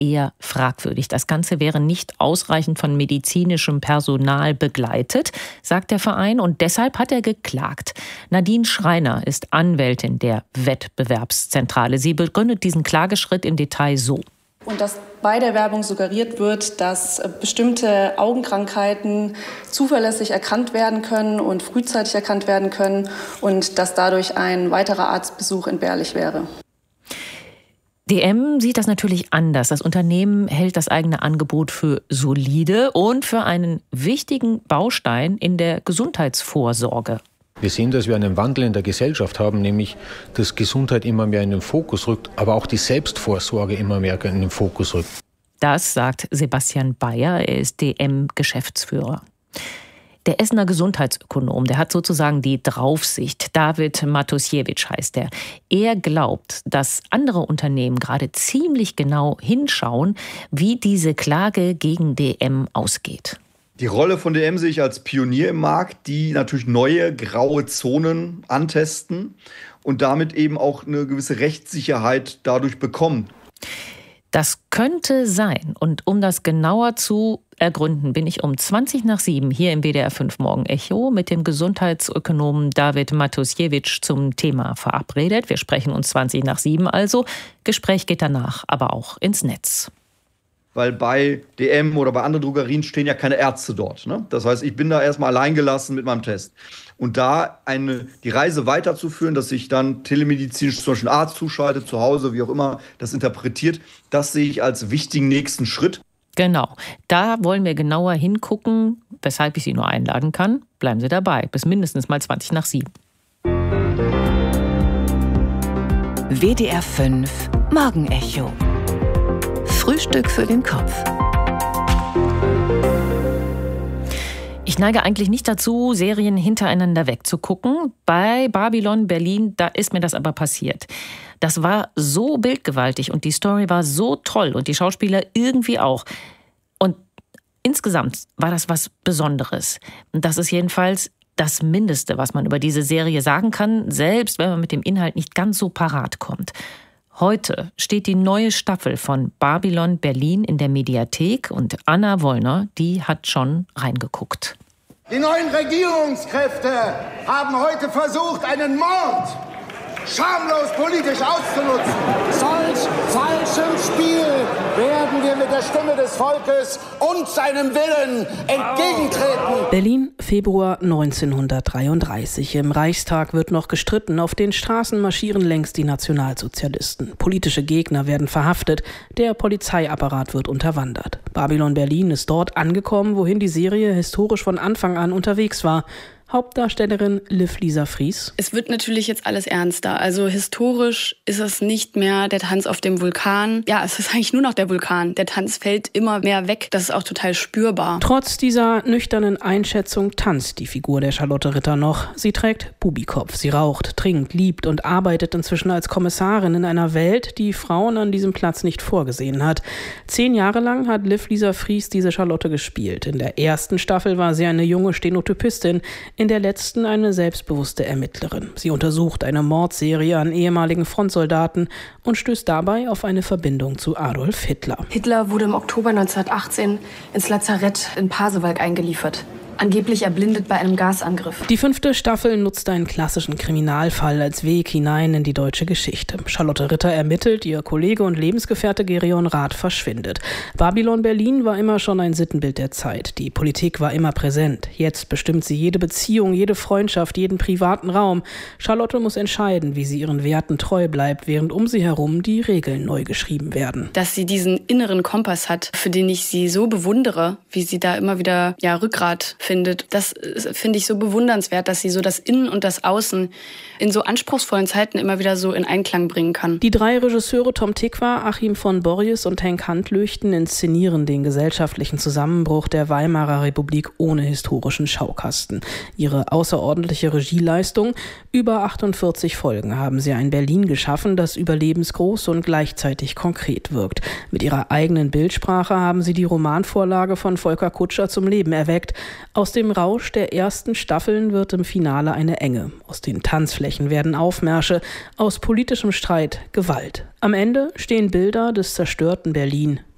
eher fragwürdig. Das Ganze wäre nicht ausreichend von medizinischem Personal begleitet, sagt der Verein, und deshalb hat er geklagt. Nadine Schreiner ist Anwältin der Wettbewerbszentrale. Sie begründet diesen Klageschritt im Detail so. Und dass bei der Werbung suggeriert wird, dass bestimmte Augenkrankheiten zuverlässig erkannt werden können und frühzeitig erkannt werden können und dass dadurch ein weiterer Arztbesuch entbehrlich wäre. DM sieht das natürlich anders. Das Unternehmen hält das eigene Angebot für solide und für einen wichtigen Baustein in der Gesundheitsvorsorge. Wir sehen, dass wir einen Wandel in der Gesellschaft haben, nämlich dass Gesundheit immer mehr in den Fokus rückt, aber auch die Selbstvorsorge immer mehr in den Fokus rückt. Das sagt Sebastian Bayer, er ist DM-Geschäftsführer. Der Essener Gesundheitsökonom, der hat sozusagen die Draufsicht. David Matusiewicz heißt er. Er glaubt, dass andere Unternehmen gerade ziemlich genau hinschauen, wie diese Klage gegen DM ausgeht. Die Rolle von DM sehe ich als Pionier im Markt, die natürlich neue graue Zonen antesten und damit eben auch eine gewisse Rechtssicherheit dadurch bekommen. Das könnte sein. Und um das genauer zu ergründen, bin ich um 7:20 hier im WDR 5 Morgen Echo mit dem Gesundheitsökonomen David Matusiewicz zum Thema verabredet. Wir sprechen uns 7:20 also. Gespräch geht danach aber auch ins Netz. Weil bei DM oder bei anderen Drogerien stehen ja keine Ärzte dort. Ne? Das heißt, ich bin da erstmal alleingelassen mit meinem Test. Und da die Reise weiterzuführen, dass sich dann telemedizinisch zum Beispiel ein Arzt zuschaltet, zu Hause, wie auch immer, das interpretiert, das sehe ich als wichtigen nächsten Schritt. Genau, da wollen wir genauer hingucken, weshalb ich Sie nur einladen kann. Bleiben Sie dabei, bis mindestens mal 7:20. WDR 5 Morgenecho. Frühstück für den Kopf. Ich neige eigentlich nicht dazu, Serien hintereinander wegzugucken. Bei Babylon Berlin, da ist mir das aber passiert. Das war so bildgewaltig und die Story war so toll und die Schauspieler irgendwie auch. Und insgesamt war das was Besonderes. Und das ist jedenfalls das Mindeste, was man über diese Serie sagen kann, selbst wenn man mit dem Inhalt nicht ganz so parat kommt. Heute steht die neue Staffel von Babylon Berlin in der Mediathek und Anna Wollner, die hat schon reingeguckt. Die neuen Regierungskräfte haben heute versucht, einen Mord schamlos politisch auszunutzen. Solch falschem Spiel werden wir mit der Stimme des Volkes und seinem Willen entgegentreten. Berlin, Februar 1933. Im Reichstag wird noch gestritten. Auf den Straßen marschieren längst die Nationalsozialisten. Politische Gegner werden verhaftet. Der Polizeiapparat wird unterwandert. Babylon Berlin ist dort angekommen, wohin die Serie historisch von Anfang an unterwegs war. Hauptdarstellerin Liv Lisa Fries. Es wird natürlich jetzt alles ernster. Also historisch ist es nicht mehr der Tanz auf dem Vulkan. Ja, es ist eigentlich nur noch der Vulkan. Der Tanz fällt immer mehr weg. Das ist auch total spürbar. Trotz dieser nüchternen Einschätzung tanzt die Figur der Charlotte Ritter noch. Sie trägt Bubikopf. Sie raucht, trinkt, liebt und arbeitet inzwischen als Kommissarin in einer Welt, die Frauen an diesem Platz nicht vorgesehen hat. 10 Jahre lang hat Liv Lisa Fries diese Charlotte gespielt. In der ersten Staffel war sie eine junge Stenotypistin. In der letzten eine selbstbewusste Ermittlerin. Sie untersucht eine Mordserie an ehemaligen Frontsoldaten und stößt dabei auf eine Verbindung zu Adolf Hitler. Hitler wurde im Oktober 1918 ins Lazarett in Pasewalk eingeliefert. Angeblich erblindet bei einem Gasangriff. Die 5. Staffel nutzt einen klassischen Kriminalfall als Weg hinein in die deutsche Geschichte. Charlotte Ritter ermittelt, ihr Kollege und Lebensgefährte Gereon Rath verschwindet. Babylon Berlin war immer schon ein Sittenbild der Zeit. Die Politik war immer präsent. Jetzt bestimmt sie jede Beziehung, jede Freundschaft, jeden privaten Raum. Charlotte muss entscheiden, wie sie ihren Werten treu bleibt, während um sie herum die Regeln neu geschrieben werden. Dass sie diesen inneren Kompass hat, für den ich sie so bewundere, wie sie da immer wieder Rückgrat findet. Das finde ich so bewundernswert, dass sie so das Innen und das Außen in so anspruchsvollen Zeiten immer wieder so in Einklang bringen kann. Die 3 Regisseure Tom Tykwer, Achim von Borries und Henk Handlöchten inszenieren den gesellschaftlichen Zusammenbruch der Weimarer Republik ohne historischen Schaukasten. Ihre außerordentliche Regieleistung, über 48 Folgen haben sie ein Berlin geschaffen, das überlebensgroß und gleichzeitig konkret wirkt. Mit ihrer eigenen Bildsprache haben sie die Romanvorlage von Volker Kutscher zum Leben erweckt. Aus dem Rausch der ersten Staffeln wird im Finale eine Enge. Aus den Tanzflächen werden Aufmärsche, aus politischem Streit Gewalt. Am Ende stehen Bilder des zerstörten Berlin